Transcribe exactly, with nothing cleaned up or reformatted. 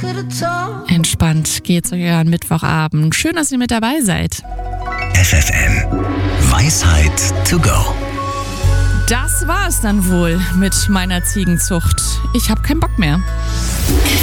Entspannt geht's euch an Mittwochabend. Schön, dass ihr mit dabei seid. F F M Weisheit to go. Das war's dann wohl mit meiner Ziegenzucht. Ich hab keinen Bock mehr.